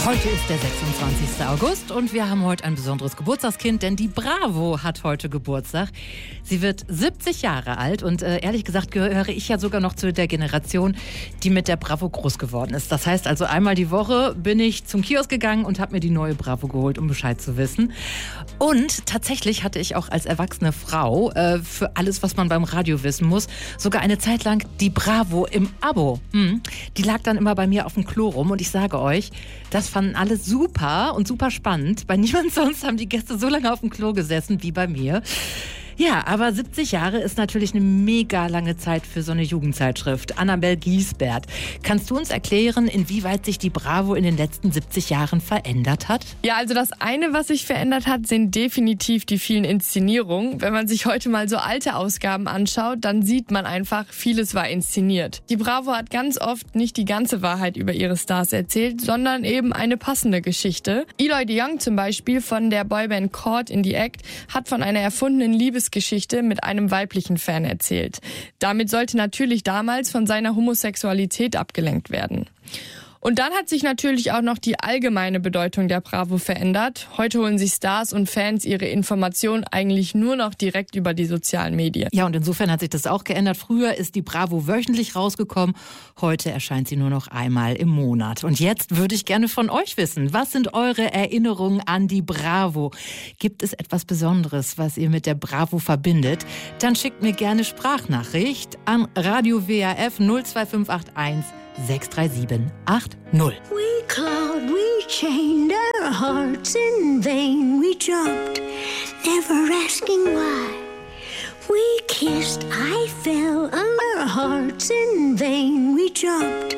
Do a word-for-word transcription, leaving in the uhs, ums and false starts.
Heute ist der sechsundzwanzigste August und wir haben heute ein besonderes Geburtstagskind, denn die Bravo hat heute Geburtstag. Sie wird siebzig Jahre alt und äh, ehrlich gesagt gehöre ich ja sogar noch zu der Generation, die mit der Bravo groß geworden ist. Das heißt also, einmal die Woche bin ich zum Kiosk gegangen und habe mir die neue Bravo geholt, um Bescheid zu wissen. Und tatsächlich hatte ich auch als erwachsene Frau äh, für alles, was man beim Radio wissen muss, sogar eine Zeit lang die Bravo im Abo. Hm. Die lag dann immer bei mir auf dem Klo rum und ich sage euch, das fanden alle super und super spannend. Bei niemand sonst haben die Gäste so lange auf dem Klo gesessen wie bei mir. Ja, aber siebzig Jahre ist natürlich eine mega lange Zeit für so eine Jugendzeitschrift. Annabel Giesbert, kannst du uns erklären, inwieweit sich die Bravo in den letzten siebzig Jahren verändert hat? Ja, also das eine, was sich verändert hat, sind definitiv die vielen Inszenierungen. Wenn man sich heute mal so alte Ausgaben anschaut, dann sieht man einfach, vieles war inszeniert. Die Bravo hat ganz oft nicht die ganze Wahrheit über ihre Stars erzählt, sondern eben eine passende Geschichte. Eloy de Jong zum Beispiel von der Boyband Caught in the Act hat von einer erfundenen Liebesgeschichte mit einem weiblichen Fan erzählt. Damit sollte natürlich damals von seiner Homosexualität abgelenkt werden. Und dann hat sich natürlich auch noch die allgemeine Bedeutung der Bravo verändert. Heute holen sich Stars und Fans ihre Informationen eigentlich nur noch direkt über die sozialen Medien. Ja, und insofern hat sich das auch geändert. Früher ist die Bravo wöchentlich rausgekommen. Heute erscheint sie nur noch einmal im Monat. Und jetzt würde ich gerne von euch wissen, was sind eure Erinnerungen an die Bravo? Gibt es etwas Besonderes, was ihr mit der Bravo verbindet? Dann schickt mir gerne Sprachnachricht an Radio W A F null zwei fünf acht eins sechs drei sieben acht null. We clawed, we chained our hearts in vain. We jumped, never asking why. We kissed, I fell, our hearts in vain. We jumped.